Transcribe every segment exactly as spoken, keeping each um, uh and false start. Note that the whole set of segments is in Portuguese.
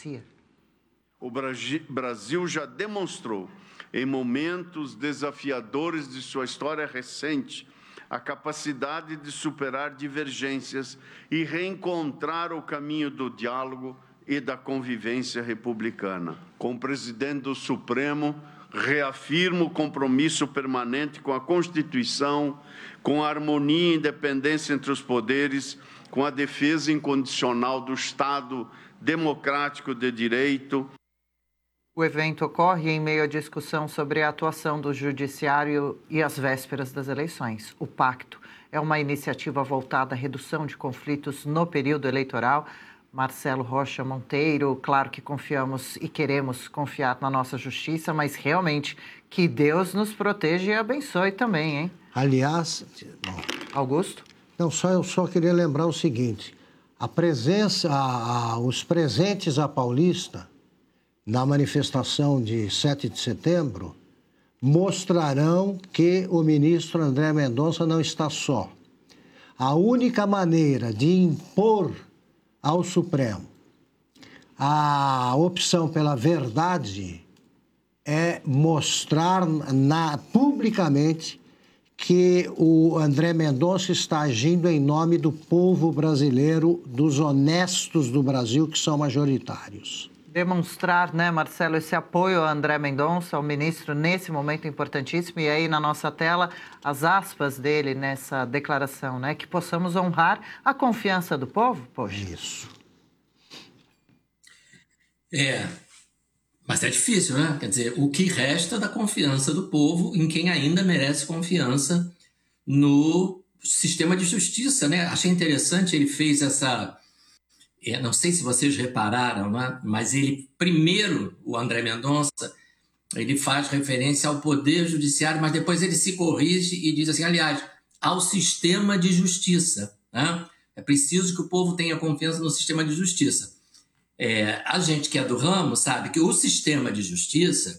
democracia? O Brasil já demonstrou, em momentos desafiadores de sua história recente, a capacidade de superar divergências e reencontrar o caminho do diálogo e da convivência republicana. Como presidente do Supremo, reafirmo o compromisso permanente com a Constituição, com a harmonia e independência entre os poderes, com a defesa incondicional do Estado democrático de direito. O evento ocorre em meio à discussão sobre a atuação do Judiciário e as vésperas das eleições. O pacto é uma iniciativa voltada à redução de conflitos no período eleitoral. Marcelo Rocha Monteiro, claro que confiamos e queremos confiar na nossa justiça, mas realmente que Deus nos proteja e abençoe também, hein? Aliás... Bom, Augusto? Não, só, eu só queria lembrar o seguinte, a presença, a, a, os presentes à Paulista, na manifestação de sete de setembro, mostrarão que o ministro André Mendonça não está só. A única maneira de impor ao Supremo a opção pela verdade é mostrar na, publicamente que o André Mendonça está agindo em nome do povo brasileiro, dos honestos do Brasil, que são majoritários. Demonstrar, né, Marcelo, esse apoio ao André Mendonça, ao ministro, nesse momento importantíssimo. E aí, na nossa tela, as aspas dele nessa declaração, né? Que possamos honrar a confiança do povo, poxa. Isso. É, mas é difícil, né? Quer dizer, o que resta da confiança do povo em quem ainda merece confiança no sistema de justiça, né? Achei interessante, ele fez essa... Eu não sei se vocês repararam, né? Mas ele, primeiro, o André Mendonça, ele faz referência ao Poder Judiciário, mas depois ele se corrige e diz assim, aliás, ao sistema de justiça, né? É preciso que o povo tenha confiança no sistema de justiça. É, a gente que é do ramo sabe que o sistema de justiça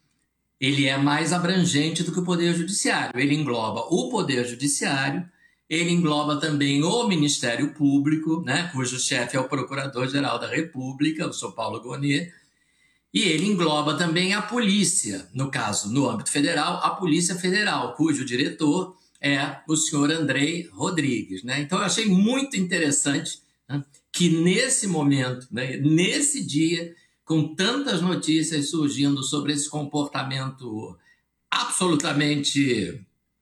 ele é mais abrangente do que o Poder Judiciário. Ele engloba o Poder Judiciário, ele engloba também o Ministério Público, né, cujo chefe é o Procurador-Geral da República, o senhor Paulo Gonet, e ele engloba também a polícia, no caso, no âmbito federal, a Polícia Federal, cujo diretor é o senhor Andrei Rodrigues, né? Então eu achei muito interessante, né, que nesse momento, né, nesse dia, com tantas notícias surgindo sobre esse comportamento absolutamente...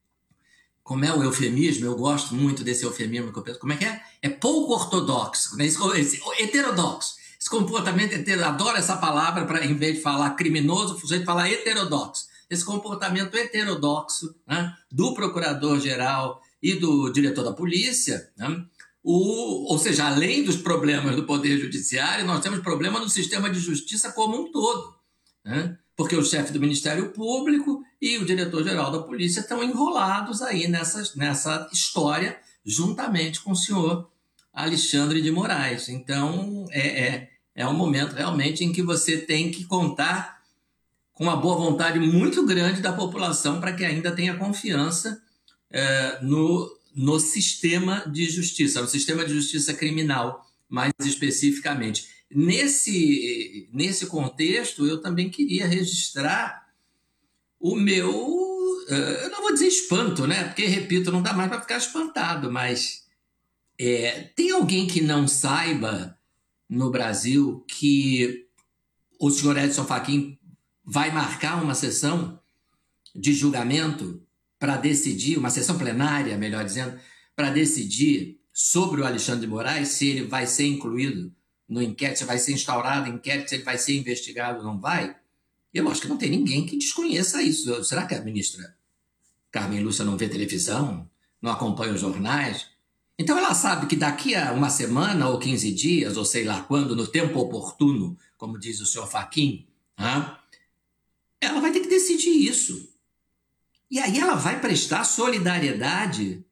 Como é o eufemismo? Eu gosto muito desse eufemismo que eu penso. Como é que é? É pouco ortodoxo, né? Esse, esse, heterodoxo. Esse comportamento heterodoxo. Adoro essa palavra para, em vez de falar criminoso, o sujeito falar heterodoxo. Esse comportamento heterodoxo, né, do procurador-geral e do diretor da polícia, né, o, ou seja, além dos problemas do Poder Judiciário, nós temos problema no sistema de justiça como um todo, né? Porque o chefe do Ministério Público e o diretor-geral da polícia estão enrolados aí nessa, nessa história, juntamente com o senhor Alexandre de Moraes. Então, é, é, é um momento realmente em que você tem que contar com uma boa vontade muito grande da população para que ainda tenha confiança é, no, no sistema de justiça, no sistema de justiça criminal, mais especificamente. Nesse, nesse contexto, eu também queria registrar o meu, eu não vou dizer espanto, né? Porque, repito, não dá mais para ficar espantado, mas é, tem alguém que não saiba no Brasil que o senhor Edson Fachin vai marcar uma sessão de julgamento para decidir, uma sessão plenária, melhor dizendo, para decidir sobre o Alexandre de Moraes, se ele vai ser incluído no inquérito, se vai ser instaurado inquérito, se ele vai ser investigado ou não vai? Eu acho que não tem ninguém que desconheça isso. Será que a ministra Carmen Lúcia não vê televisão? Não acompanha os jornais? Então ela sabe que daqui a uma semana ou quinze dias, ou sei lá quando, no tempo oportuno, como diz o senhor Fachin, hein, ela vai ter que decidir isso. E aí ela vai prestar solidariedade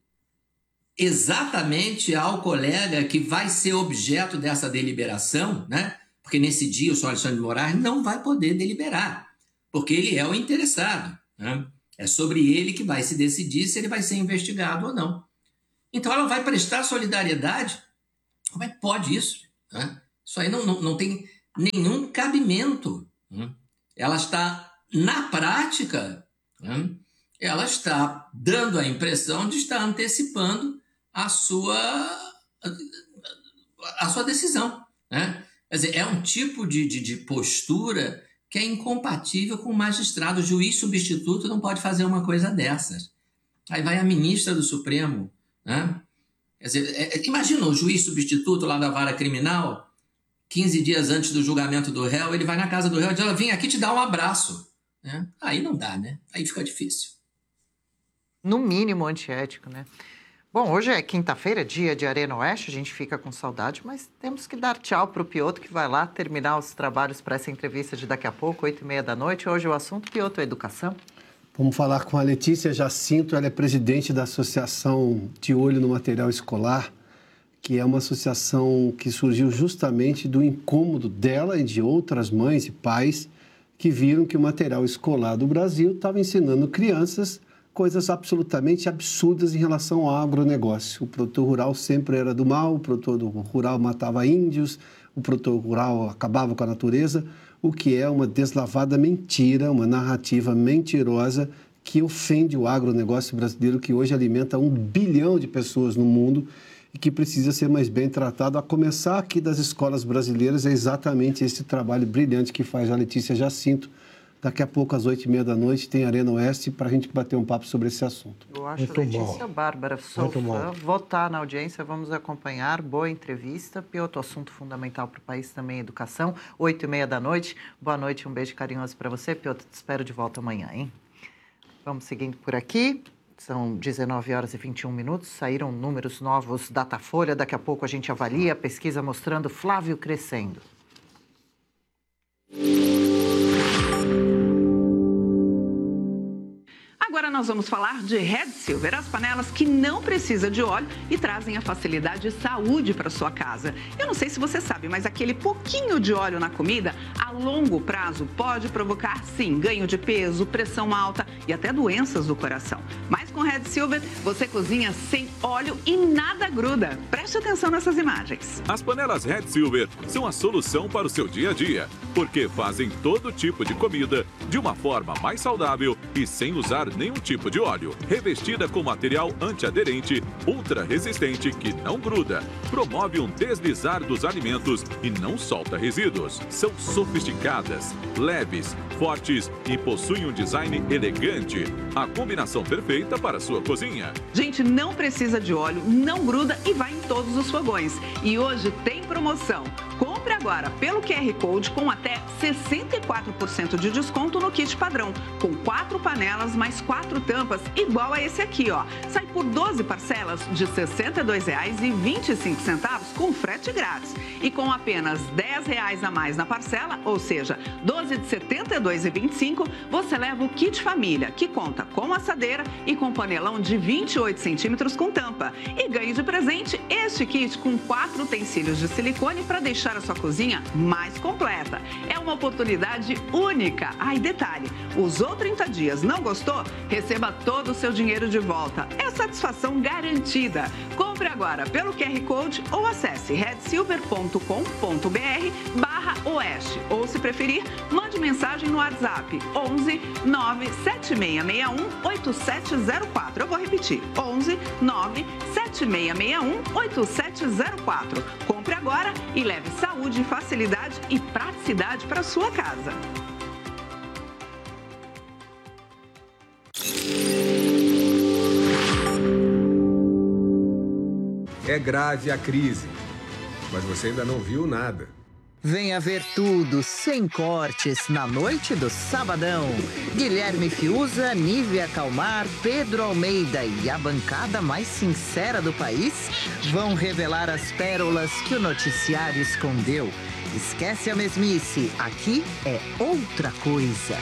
exatamente ao colega que vai ser objeto dessa deliberação, né? Porque nesse dia o senhor Alexandre de Moraes não vai poder deliberar, porque ele é o interessado, né? É sobre ele que vai se decidir se ele vai ser investigado ou não. Então ela vai prestar solidariedade. Como é que pode isso, né? Isso aí não, não, não tem nenhum cabimento. Ela está, na prática, ela está dando a impressão de estar antecipando a sua, a sua decisão. Né? Quer dizer, é um tipo de, de, de postura que é incompatível com o magistrado. O juiz substituto não pode fazer uma coisa dessas. Aí vai a ministra do Supremo. Né? Quer dizer, é, imagina o juiz substituto lá da vara criminal, quinze dias antes do julgamento do réu, ele vai na casa do réu e diz, vem aqui te dar um abraço. Né? Aí não dá, né? Aí fica difícil. No mínimo antiético, né? Bom, hoje é quinta-feira, dia de Arena Oeste, a gente fica com saudade, mas temos que dar tchau para o Piotr, que vai lá terminar os trabalhos para essa entrevista de daqui a pouco, oito e meia da noite. Hoje o assunto, Piotr, é educação. Vamos falar com a Letícia Jacinto, ela é presidente da Associação De Olho no Material Escolar, que é uma associação que surgiu justamente do incômodo dela e de outras mães e pais que viram que o material escolar do Brasil estava ensinando crianças coisas absolutamente absurdas em relação ao agronegócio. O produtor rural sempre era do mal, o produtor rural matava índios, o produtor rural acabava com a natureza, o que é uma deslavada mentira, uma narrativa mentirosa que ofende o agronegócio brasileiro, que hoje alimenta um bilhão de pessoas no mundo e que precisa ser mais bem tratado, a começar aqui das escolas brasileiras. É exatamente esse trabalho brilhante que faz a Letícia Jacinto. Daqui a pouco, às oito e meia da noite, tem Arena Oeste para a gente bater um papo sobre esse assunto. Eu acho, muito Letícia, bom. Bárbara, sou muito fã. Vou estar na audiência, vamos acompanhar. Boa entrevista. Piotr, assunto fundamental para o país também, educação. Oito e meia da noite. Boa noite, um beijo carinhoso para você. Piotr, te espero de volta amanhã, hein? Vamos seguindo por aqui. São dezenove horas e vinte e um minutos. Saíram números novos Datafolha. Daqui a pouco a gente avalia a pesquisa mostrando Flávio crescendo. Agora nós vamos falar de Red Silver, as panelas que não precisam de óleo e trazem a facilidade e saúde para sua casa. Eu não sei se você sabe, mas aquele pouquinho de óleo na comida, a longo prazo, pode provocar, sim, ganho de peso, pressão alta e até doenças do coração. Mas com Red Silver, você cozinha sem óleo e nada gruda. Preste atenção nessas imagens. As panelas Red Silver são a solução para o seu dia a dia, porque fazem todo tipo de comida de uma forma mais saudável e sem usar nenhum tipo de óleo. Revestida com material antiaderente, ultra resistente que não gruda, promove um deslizar dos alimentos e não solta resíduos. São sofisticadas, leves, fortes e possuem um design elegante. A combinação perfeita para a sua cozinha. Gente, não precisa de óleo, não gruda e vai em todos os fogões. E hoje tem promoção. Compre agora pelo Q R Code com até sessenta e quatro por cento de desconto no kit padrão, com quatro panelas mais quatro tampas, igual a esse aqui, ó. Sai por doze parcelas de sessenta e dois reais e vinte e cinco centavos com frete grátis. E com apenas dez reais a mais na parcela, ou seja, doze de setenta e dois reais e vinte e cinco centavos, você leva o kit família, que conta com assadeira e com panelão de vinte e oito centímetros com tampa. E ganhe de presente este kit com quatro utensílios de silicone para deixar a sua cozinha mais completa. É uma oportunidade única. Ah, e detalhe, usou trinta dias, não gostou? Receba todo o seu dinheiro de volta. É satisfação garantida. Compre agora pelo Q R Code ou acesse red silver ponto com ponto b r barra oeste. Ou, se preferir, mande mensagem no WhatsApp onze nove sete seis seis um oito sete zero quatro. Eu vou repetir, onze nove sete seis seis um oito sete zero quatro. Compre agora e leve saúde, facilidade e praticidade para sua casa. É grave a crise, mas você ainda não viu nada. Venha ver tudo, sem cortes, na noite do Sabadão. Guilherme Fiuza, Nívia Calmar, Pedro Almeida e a bancada mais sincera do país vão revelar as pérolas que o noticiário escondeu. Esquece a mesmice, aqui é outra coisa.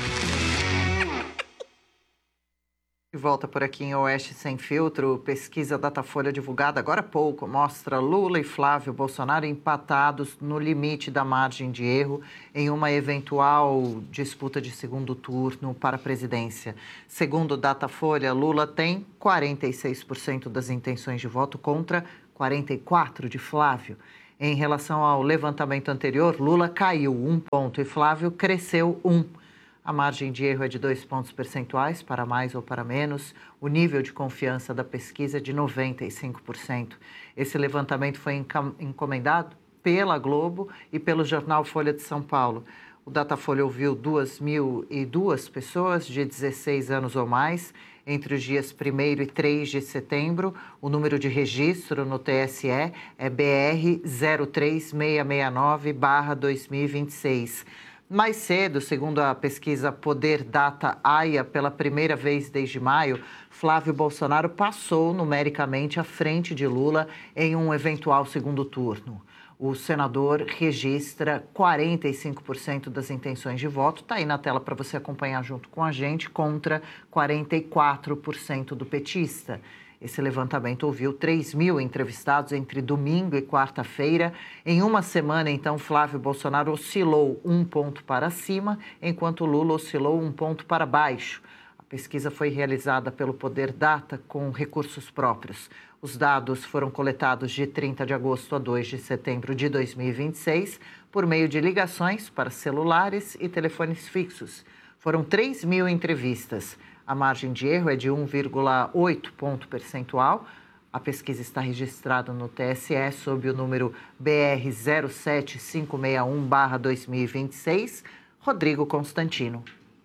De volta por aqui em Oeste Sem Filtro, pesquisa Datafolha divulgada agora há pouco mostra Lula e Flávio Bolsonaro empatados no limite da margem de erro em uma eventual disputa de segundo turno para a presidência. Segundo Datafolha, Lula tem quarenta e seis por cento das intenções de voto contra quarenta e quatro por cento de Flávio. Em relação ao levantamento anterior, Lula caiu um ponto e Flávio cresceu um. A margem de erro é de dois pontos percentuais, para mais ou para menos. O nível de confiança da pesquisa é de noventa e cinco por cento. Esse levantamento foi encomendado pela Globo e pelo jornal Folha de São Paulo. O Datafolha ouviu duas mil e duas pessoas de dezesseis anos ou mais entre os dias primeiro e três de setembro. O número de registro no T S E é B R zero três seis seis nove barra dois mil e vinte e seis. Mais cedo, segundo a pesquisa Poder Data A I A, pela primeira vez desde maio, Flávio Bolsonaro passou numericamente à frente de Lula em um eventual segundo turno. O senador registra quarenta e cinco por cento das intenções de voto, está aí na tela para você acompanhar junto com a gente, contra quarenta e quatro por cento do petista. Esse levantamento ouviu três mil entrevistados entre domingo e quarta-feira. Em uma semana, então, Flávio Bolsonaro oscilou um ponto para cima, enquanto Lula oscilou um ponto para baixo. A pesquisa foi realizada pelo Poder Data com recursos próprios. Os dados foram coletados de trinta de agosto a dois de setembro de dois mil e vinte e seis por meio de ligações para celulares e telefones fixos. Foram três mil entrevistas. A margem de erro é de um vírgula oito ponto percentual. A pesquisa está registrada no T S E sob o número B R zero sete cinco seis um barra dois mil e vinte e seis. Rodrigo Constantino.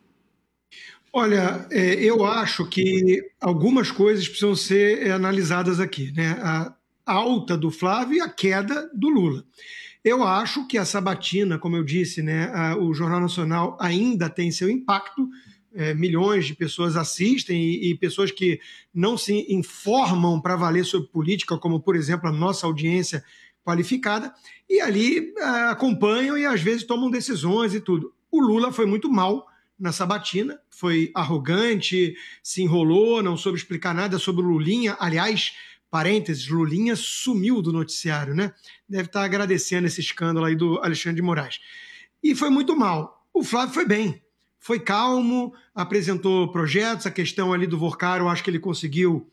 Olha, eu acho que algumas coisas precisam ser analisadas aqui, né? A alta do Flávio e a queda do Lula. Eu acho que a sabatina, como eu disse, né, o Jornal Nacional ainda tem seu impacto. É, milhões de pessoas assistem e, e pessoas que não se informam para valer sobre política, como, por exemplo, a nossa audiência qualificada, e ali é, acompanham e às vezes tomam decisões e tudo. O Lula foi muito mal na sabatina, foi arrogante, se enrolou, não soube explicar nada sobre o Lulinha. Aliás, parênteses, Lulinha sumiu do noticiário, né? Deve estar agradecendo esse escândalo aí do Alexandre de Moraes. E foi muito mal. O Flávio foi bem. Foi calmo, apresentou projetos, a questão ali do Vorcaro, eu acho que ele conseguiu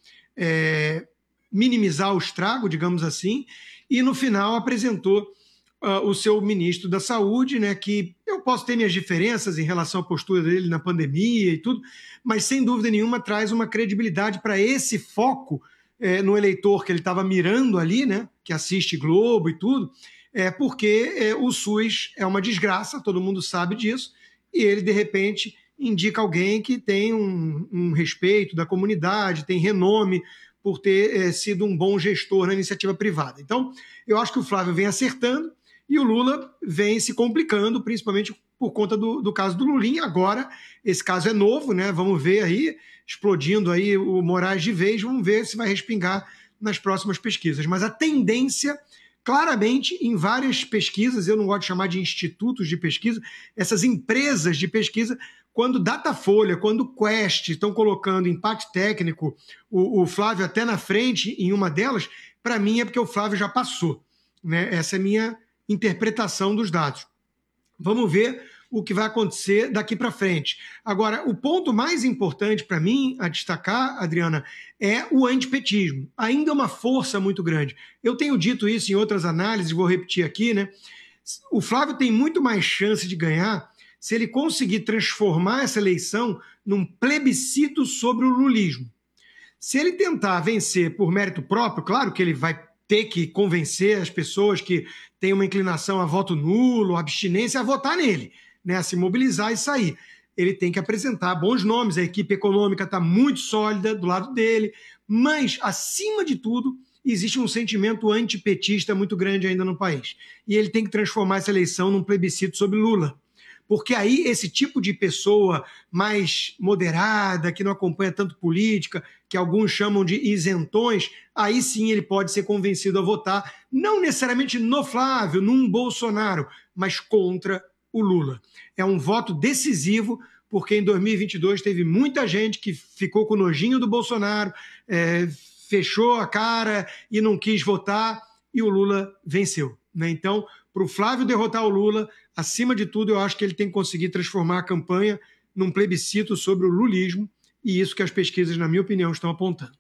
é, minimizar o estrago, digamos assim, e no final apresentou uh, o seu ministro da Saúde, né, que eu posso ter minhas diferenças em relação à postura dele na pandemia e tudo, mas sem dúvida nenhuma traz uma credibilidade para esse foco é, no eleitor que ele estava mirando ali, né, que assiste Globo e tudo, é, porque é, o SUS é uma desgraça, todo mundo sabe disso, e ele, de repente, indica alguém que tem um, um respeito da comunidade, tem renome por ter é, sido um bom gestor na iniciativa privada. Então, eu acho que o Flávio vem acertando e o Lula vem se complicando, principalmente por conta do, do caso do Lulinha. Agora, esse caso é novo, né? Vamos ver aí, explodindo aí o Moraes de vez, vamos ver se vai respingar nas próximas pesquisas. Mas a tendência... Claramente, em várias pesquisas, eu não gosto de chamar de institutos de pesquisa, essas empresas de pesquisa, quando Datafolha, quando Quest estão colocando empate técnico, o, o Flávio até na frente em uma delas, para mim é porque o Flávio já passou, né? Essa é a minha interpretação dos dados. Vamos ver o que vai acontecer daqui para frente. Agora, o ponto mais importante para mim a destacar, Adriana, é o antipetismo. Ainda é uma força muito grande. Eu tenho dito isso em outras análises, vou repetir aqui, né? O Flávio tem muito mais chance de ganhar se ele conseguir transformar essa eleição num plebiscito sobre o lulismo. Se ele tentar vencer por mérito próprio, claro que ele vai ter que convencer as pessoas que têm uma inclinação a voto nulo, abstinência, a votar nele, né, a se mobilizar e sair. Ele tem que apresentar bons nomes, a equipe econômica está muito sólida do lado dele, mas, acima de tudo, existe um sentimento antipetista muito grande ainda no país. E ele tem que transformar essa eleição num plebiscito sobre Lula. Porque aí esse tipo de pessoa mais moderada, que não acompanha tanto política, que alguns chamam de isentões, aí sim ele pode ser convencido a votar, não necessariamente no Flávio, num Bolsonaro, mas contra o Lula. É um voto decisivo, porque em dois mil e vinte e dois teve muita gente que ficou com nojinho do Bolsonaro, é, fechou a cara e não quis votar, e o Lula venceu, né? Então, para o Flávio derrotar o Lula, acima de tudo, eu acho que ele tem que conseguir transformar a campanha num plebiscito sobre o lulismo, e isso que as pesquisas, na minha opinião, estão apontando.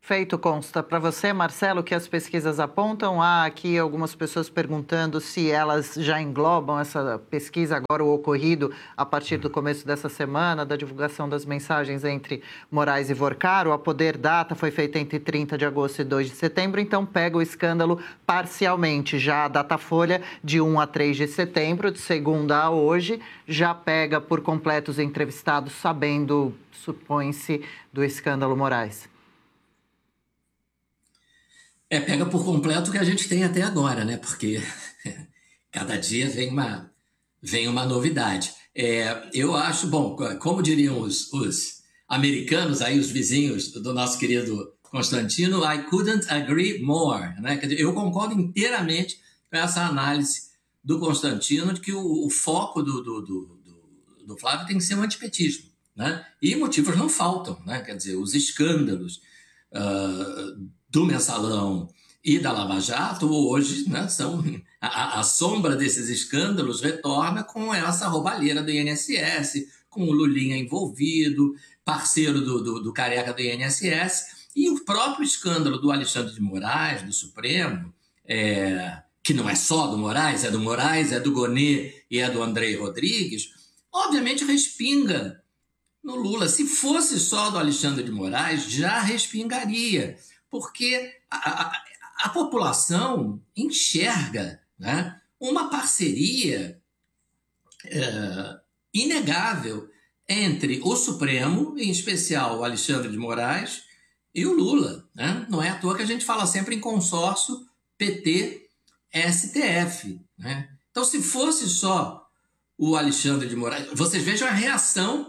Feito, consta. Para você, Marcelo, que as pesquisas apontam, há aqui algumas pessoas perguntando se elas já englobam essa pesquisa, agora o ocorrido a partir do começo dessa semana, da divulgação das mensagens entre Moraes e Vorcaro. A Poder Data foi feita entre trinta de agosto e dois de setembro, então pega o escândalo parcialmente. Já a Datafolha, de um a três de setembro, de segunda a hoje, já pega por completo os entrevistados, sabendo, supõe-se, do escândalo Moraes. É, pega por completo o que a gente tem até agora, né? Porque cada dia vem uma, vem uma novidade. É, eu acho, bom, como diriam os, os americanos, aí os vizinhos do nosso querido Constantino, I couldn't agree more, né? Quer dizer, eu concordo inteiramente com essa análise do Constantino de que o, o foco do, do, do, do, do Flávio tem que ser o antipetismo, né? E motivos não faltam, né? Quer dizer, os escândalos uh, do Mensalão e da Lava Jato, hoje, né, são, a, a sombra desses escândalos retorna com essa roubalheira do I N S S, com o Lulinha envolvido, parceiro do, do, do careca do I N S S, e o próprio escândalo do Alexandre de Moraes, do Supremo, é, que não é só do Moraes, é do Moraes, é do Gonê e é do Andrei Rodrigues, obviamente respinga no Lula. Se fosse só do Alexandre de Moraes, já respingaria, porque a, a, a população enxerga, né, uma parceria é, inegável entre o Supremo, em especial o Alexandre de Moraes, e o Lula, né? Não é à toa que a gente fala sempre em consórcio P T S T F, né? Então, se fosse só o Alexandre de Moraes, vocês vejam a reação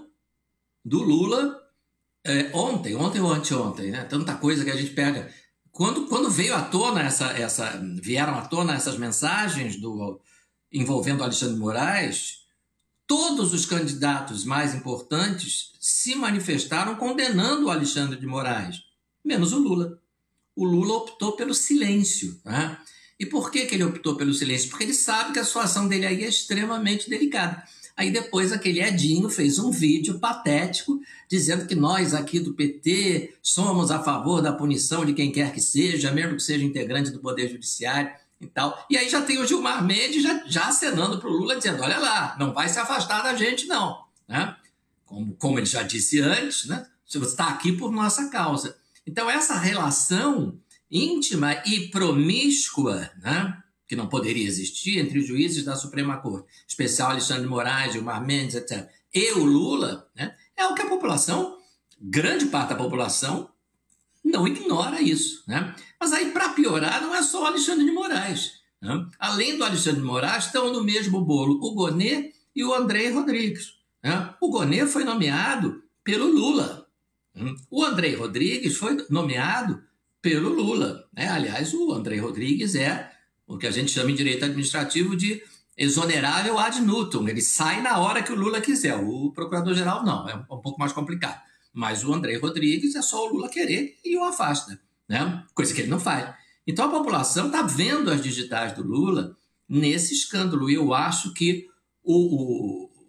do Lula É, ontem, ontem ou anteontem, né? Tanta coisa que a gente pega. Quando, quando veio à tona essa, essa, vieram à tona essas mensagens do, envolvendo Alexandre de Moraes, todos os candidatos mais importantes se manifestaram condenando o Alexandre de Moraes, menos o Lula. O Lula optou pelo silêncio, né? E por que, que ele optou pelo silêncio? Porque ele sabe que a situação dele aí é extremamente delicada. Aí depois aquele Edinho fez um vídeo patético dizendo que nós aqui do P T somos a favor da punição de quem quer que seja, mesmo que seja integrante do Poder Judiciário e tal. E aí já tem o Gilmar Mendes já, já acenando para o Lula, dizendo, olha lá, não vai se afastar da gente não, né? Como, como ele já disse antes, né? Você está aqui por nossa causa. Então essa relação íntima e promíscua, né, que não poderia existir entre os juízes da Suprema Corte, especial Alexandre de Moraes, Gilmar Mendes, etcétera, e o Lula, né, é o que a população, grande parte da população, não ignora isso, né? Mas aí, para piorar, não é só o Alexandre de Moraes, né? Além do Alexandre de Moraes, estão no mesmo bolo o Gonê e o Andrei Rodrigues, né? O Gonê foi nomeado pelo Lula. O Andrei Rodrigues foi nomeado pelo Lula, né? Aliás, o Andrei Rodrigues é o que a gente chama em direito administrativo de exonerável ad nutum. Ele sai na hora que o Lula quiser. O procurador-geral não, é um pouco mais complicado. Mas o Andrei Rodrigues é só o Lula querer e o afasta, né? Coisa que ele não faz. Então a população está vendo as digitais do Lula nesse escândalo. E eu acho que o, o,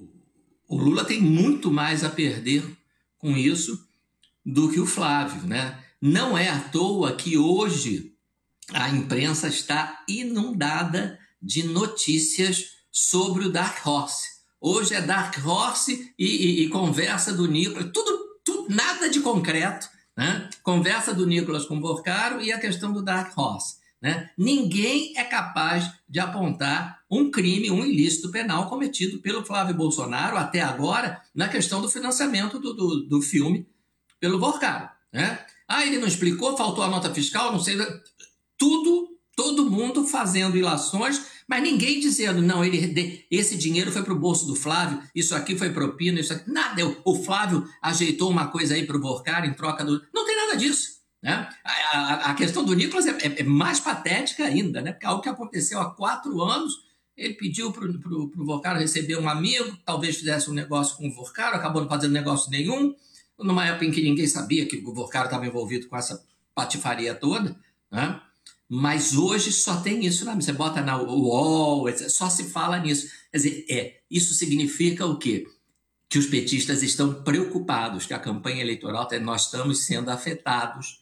o Lula tem muito mais a perder com isso do que o Flávio, né? Não é à toa que hoje a imprensa está inundada de notícias sobre o Dark Horse. Hoje é Dark Horse e, e, e conversa do Nicolas, tudo, tudo, nada de concreto, né? Conversa do Nicolas com o Vorcaro e a questão do Dark Horse, né? Ninguém é capaz de apontar um crime, um ilícito penal cometido pelo Flávio Bolsonaro até agora na questão do financiamento do, do, do filme pelo Vorcaro, né? Ah, ele não explicou, faltou a nota fiscal, não sei... Tudo, todo mundo fazendo ilações, mas ninguém dizendo, não, ele, esse dinheiro foi para o bolso do Flávio, isso aqui foi propina, isso aqui... Nada, o Flávio ajeitou uma coisa aí para o Vorcaro em troca do... Não tem nada disso, né? A, a, a questão do Nicolas é, é, é mais patética ainda, né? Porque algo que aconteceu há quatro anos, ele pediu para o Vorcaro receber um amigo, talvez fizesse um negócio com o Vorcaro, acabou não fazendo negócio nenhum, numa época em que ninguém sabia que o Vorcaro estava envolvido com essa patifaria toda, né? Mas hoje só tem isso na mídia. Você bota na U O L, só se fala nisso. Quer dizer, é, isso significa o quê? Que os petistas estão preocupados, que a campanha eleitoral, nós estamos sendo afetados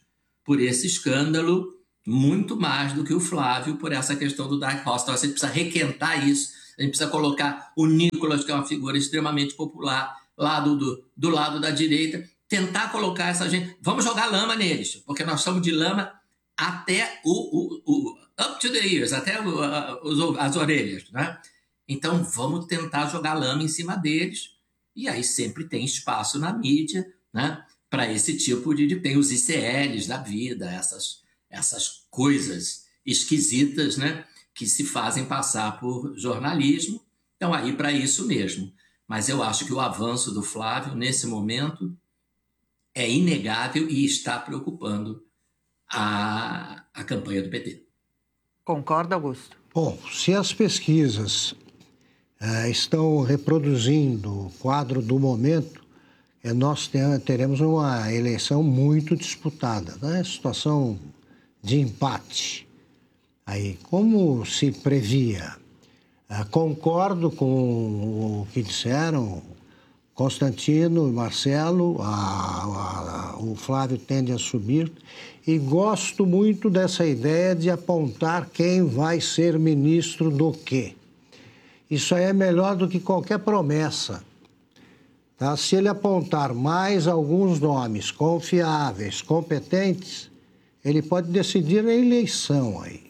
por esse escândalo muito mais do que o Flávio por essa questão do Dark Horse. Então, a gente precisa requentar isso, a gente precisa colocar o Nicolas, que é uma figura extremamente popular, lá do, do, do lado da direita, tentar colocar essa gente... Vamos jogar lama neles, porque nós somos de lama até o... o, o up to the ears, até o, a, os, as orelhas, né? Então, vamos tentar jogar lama em cima deles, e aí sempre tem espaço na mídia, né, para esse tipo de... Tem os I C Ls da vida, essas, essas coisas esquisitas, né, que se fazem passar por jornalismo. Então, aí para isso mesmo. Mas eu acho que o avanço do Flávio, nesse momento, é inegável e está preocupando a, a campanha do P T. Concorda, Augusto? Bom, se as pesquisas uh, estão reproduzindo o quadro do momento, é, nós te- teremos uma eleição muito disputada, né? Situação de empate. Aí, como se previa, uh, concordo com o que disseram Constantino e Marcelo, a, a, a, o Flávio tende a subir, e gosto muito dessa ideia de apontar quem vai ser ministro do quê. Isso aí é melhor do que qualquer promessa. Tá? Se ele apontar mais alguns nomes confiáveis, competentes, ele pode decidir a eleição aí.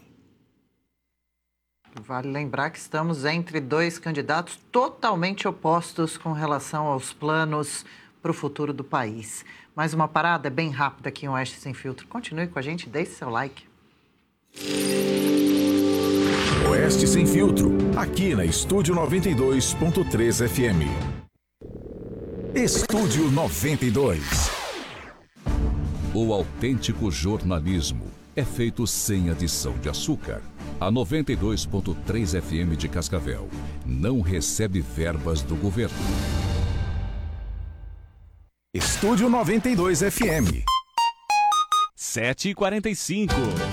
Vale lembrar que estamos entre dois candidatos totalmente opostos com relação aos planos para o futuro do país. Mais uma parada bem rápida aqui em Oeste Sem Filtro. Continue com a gente, deixe seu like. Oeste Sem Filtro, aqui na Estúdio noventa e dois ponto três F M. Estúdio noventa e dois. O autêntico jornalismo é feito sem adição de açúcar. A noventa e dois ponto três F M de Cascavel não recebe verbas do governo. Estúdio noventa e dois F M. sete e quarenta e cinco.